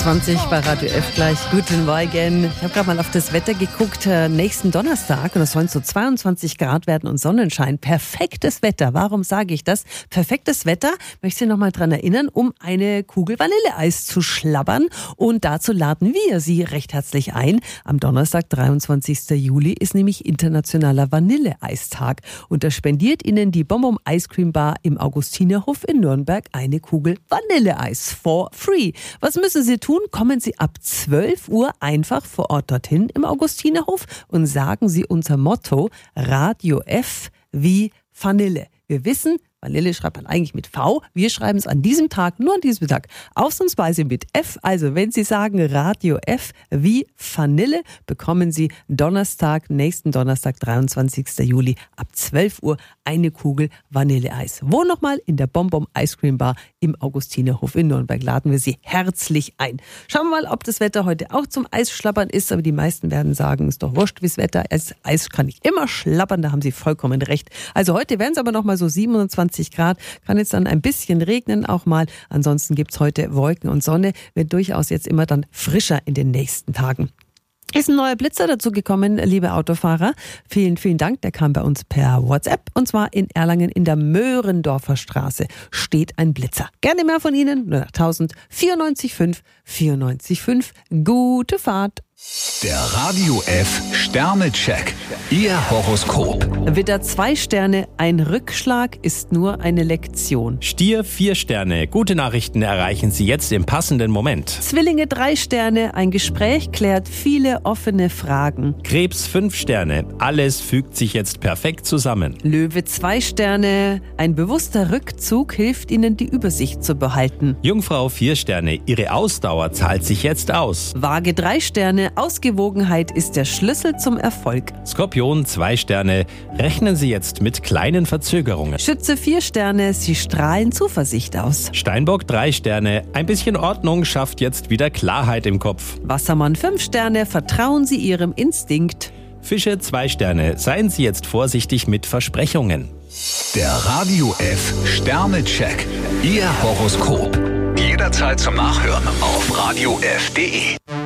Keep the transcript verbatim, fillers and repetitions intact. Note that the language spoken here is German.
zwanzig bei Radio F gleich. Guten Morgen. Ich habe gerade mal auf das Wetter geguckt. Nächsten Donnerstag, und es sollen so zweiundzwanzig Grad werden und Sonnenschein. Perfektes Wetter. Warum sage ich das? Perfektes Wetter, möchte Sie noch mal daran erinnern, um eine Kugel Vanilleeis zu schlabbern. Und dazu laden wir Sie recht herzlich ein. Am Donnerstag, dreiundzwanzigsten Juli, ist nämlich Internationaler Vanilleeistag. Und da spendiert Ihnen die Bonbon Ice Cream Bar im Augustinerhof in Nürnberg eine Kugel Vanilleeis for free. Was müssen Sie tun? Kommen Sie ab zwölf Uhr einfach vor Ort dorthin im Augustinerhof und sagen Sie unser Motto Radio F wie Vanille. Wir wissen, Vanille schreibt man eigentlich mit V. Wir schreiben es an diesem Tag, nur an diesem Tag, ausnahmsweise mit F. Also wenn Sie sagen Radio F wie Vanille, bekommen Sie Donnerstag, nächsten Donnerstag, dreiundzwanzigsten Juli ab zwölf Uhr eine Kugel Vanilleeis. Wo nochmal? In der Bonbon Ice Cream Bar im Augustinerhof in Nürnberg. Laden wir Sie herzlich ein. Schauen wir mal, ob das Wetter heute auch zum Eisschlabbern ist. Aber die meisten werden sagen, ist doch wurscht, wie das Wetter ist. Eis kann ich immer schlabbern, da haben Sie vollkommen recht. Also heute werden es aber nochmal so siebenundzwanzig Grad, kann jetzt dann ein bisschen regnen auch mal. Ansonsten gibt's heute Wolken und Sonne, wird durchaus jetzt immer dann frischer in den nächsten Tagen. Ist ein neuer Blitzer dazu gekommen, liebe Autofahrer. Vielen, vielen Dank. Der kam bei uns per WhatsApp und zwar in Erlangen in der Möhrendorfer Straße steht ein Blitzer. Gerne mehr von Ihnen. null acht null null vierundneunzig fünf vierundneunzig fünf. Gute Fahrt. Der Radio F Sternecheck. Ihr Horoskop. Widder zwei Sterne, ein Rückschlag ist nur eine Lektion. Stier vier Sterne, gute Nachrichten erreichen Sie jetzt im passenden Moment. Zwillinge drei Sterne, ein Gespräch klärt viele offene Fragen. Krebs fünf Sterne, alles fügt sich jetzt perfekt zusammen. Löwe zwei Sterne, ein bewusster Rückzug hilft Ihnen die Übersicht zu behalten. Jungfrau vier Sterne, Ihre Ausdauer zahlt sich jetzt aus. Waage drei Sterne, Ausgewogenheit ist der Schlüssel zum Erfolg. Skorpion zwei Sterne, rechnen Sie jetzt mit kleinen Verzögerungen. Schütze vier Sterne, Sie strahlen Zuversicht aus. Steinbock drei Sterne, ein bisschen Ordnung schafft jetzt wieder Klarheit im Kopf. Wassermann fünf Sterne, vertrauen Sie Ihrem Instinkt. Fische zwei Sterne, seien Sie jetzt vorsichtig mit Versprechungen. Der Radio F Sternecheck. Ihr Horoskop. Jederzeit zum Nachhören auf radio f punkt de.